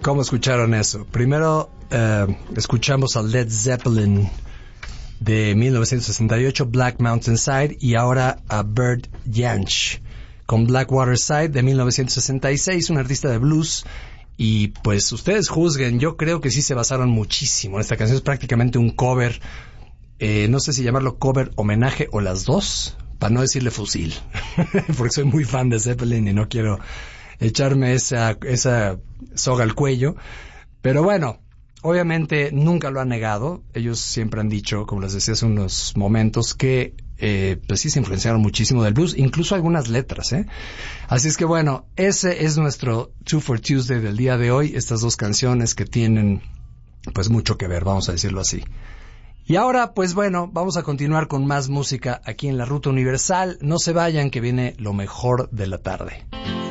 ¿Cómo escucharon eso? Primero escuchamos a Led Zeppelin de 1968, Black Mountainside, y ahora a Bert Jansch con Blackwater Side de 1966, un artista de blues. Y pues ustedes juzguen, yo creo que sí se basaron muchísimo. Esta canción es prácticamente un cover, no sé si llamarlo cover, homenaje o las dos, para no decirle fusil, porque soy muy fan de Zeppelin y no quiero echarme esa soga al cuello. Pero bueno, obviamente nunca lo han negado. Ellos siempre han dicho, como les decía hace unos momentos, que pues sí se influenciaron muchísimo del blues, incluso algunas letras, Así es que bueno, ese es nuestro Two for Tuesday del día de hoy, estas dos canciones que tienen pues mucho que ver, vamos a decirlo así. Y ahora, pues bueno, vamos a continuar con más música aquí en la Ruta Universal. No se vayan, que viene lo mejor de la tarde.